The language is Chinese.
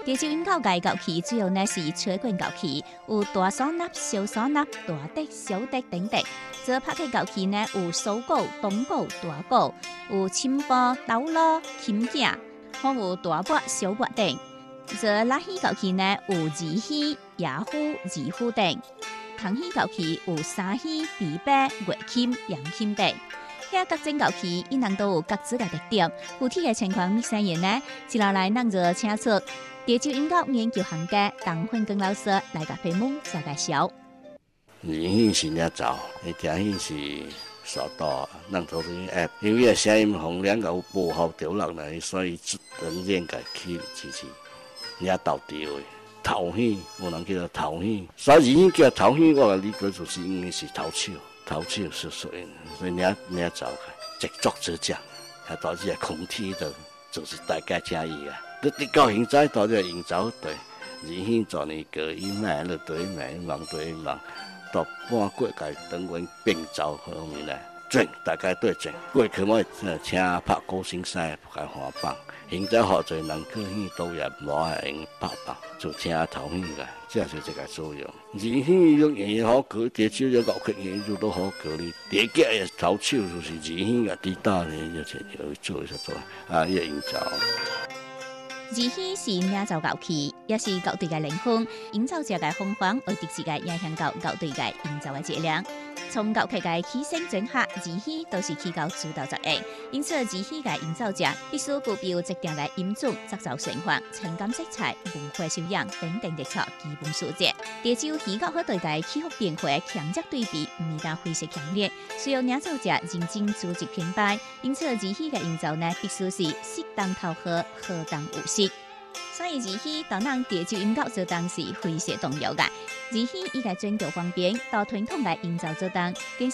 潮州音乐嘅樂器主要呢是吹管樂器，有大嗩吶、小嗩吶、大笛、小笛等等。這拍嘅樂器呢有手鼓、東鼓、大鼓，有琴盤、斗鑼、琴架，還有大鈸、小鈸等。這拉翕樂器呢有二翕、野絃、二絃等。銅翕樂器有三翕、琵琶、月琴、揚琴等。遐各種樂器，伊人都有各自嘅特點。具體嘅情況，咪先言呢？接落來，咱就請出潮州音樂研究行家鄧訓光老師來甲屏幕做介紹。 二翕是領奏，聽翕是手刀，咱做啲 app， 因為聲音洪亮有保護掉落來，所以人練個起支持，領導地位。頭翕有人叫做頭翕，所以二翕叫頭翕，我嘅理解就是因為是頭手，頭手是所以領奏嘅，一作之將，係導致係空氣的，就是大家加意啊。你到現在到咗營造對，二翕做呢個一萬了對萬，忙對忙，到半過界等於變奏方面咧，轉大家對轉，過去我請拍歌星賽開花棒。現在好多人去翕都也無係用拍棒，就請頭翕嘅，這是一個作用。二翕用嘢好搞，潮州有樂器演奏都好搞哩。第一嘅頭手就是二翕嘅，第二呢就是要做一做啊，要營造。 二翕是領奏樂器，也是樂隊嘅靈魂。營造者嘅方法會直接嘅影響到樂隊嘅營造嘅質量。從樂器嘅起聲轉下，二翕都是起到主導作用。因此，二翕嘅營造者必須具備有特定嘅音準、節奏循環、情感色彩、文化修養等等特色基本素質。潮州戲樂對嘅氣候變化強弱對比唔但非常強烈，需要領奏者認真組織編排。因此，二翕嘅營造呢，必須是適當投合、恰當有適。所以二翕當咱潮州音樂做當是非常重要嘅。二翕伊個轉調方便，到傳統嘅營造做當，